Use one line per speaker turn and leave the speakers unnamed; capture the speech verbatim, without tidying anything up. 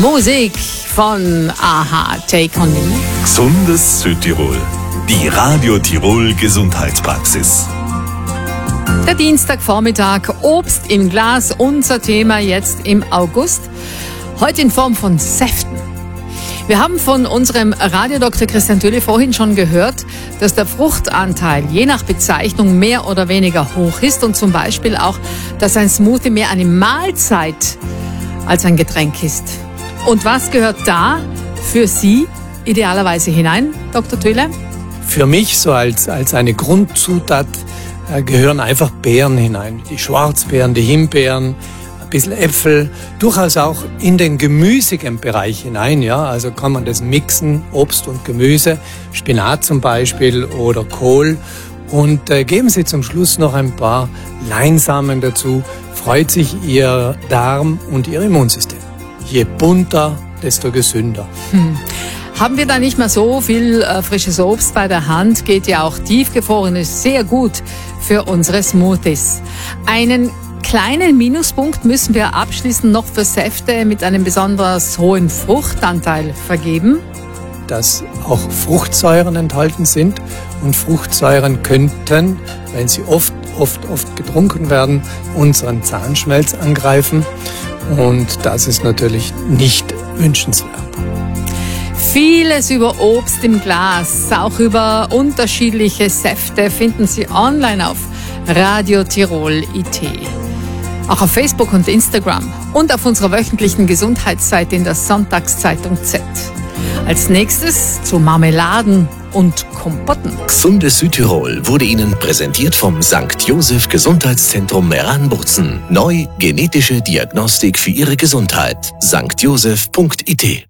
Musik von Aha, Take on Me.
Gesundes Südtirol. Die Radio Tirol Gesundheitspraxis.
Der Dienstagvormittag, Obst im Glas, unser Thema jetzt im August. Heute in Form von Säften. Wir haben von unserem Radiodoktor Christian Tölle vorhin schon gehört, dass der Fruchtanteil je nach Bezeichnung mehr oder weniger hoch ist und zum Beispiel auch, dass ein Smoothie mehr eine Mahlzeit als ein Getränk ist. Und was gehört da für Sie idealerweise hinein, Doktor Tölle?
Für mich so als, als eine Grundzutat äh, gehören einfach Beeren hinein. Die Schwarzbeeren, die Himbeeren, ein bisschen Äpfel, durchaus auch in den gemüsigen Bereich hinein. Ja? Also kann man das mixen, Obst und Gemüse, Spinat zum Beispiel oder Kohl. Und äh, geben Sie zum Schluss noch ein paar Leinsamen dazu, freut sich Ihr Darm und Ihr Immunsystem. Je bunter, desto gesünder.
Hm. Haben wir da nicht mehr so viel äh, frisches Obst bei der Hand, geht ja auch tiefgefrorenes sehr gut für unsere Smoothies. Einen kleinen Minuspunkt müssen wir abschließend noch für Säfte mit einem besonders hohen Fruchtanteil vergeben.
Dass auch Fruchtsäuren enthalten sind und Fruchtsäuren könnten, wenn sie oft, oft, oft getrunken werden, unseren Zahnschmelz angreifen und das ist natürlich nicht wünschenswert.
Vieles über Obst im Glas, auch über unterschiedliche Säfte finden Sie online auf Radio Tirol punkt I T. Auch auf Facebook und Instagram und auf unserer wöchentlichen Gesundheitsseite in der Sonntagszeitung Z. Als nächstes zu Marmeladen und Kompotten.
Gesundes Südtirol wurde Ihnen präsentiert vom Sankt Joseph Gesundheitszentrum Meran-Burzen. Neu genetische Diagnostik für Ihre Gesundheit. sankt joseph punkt I T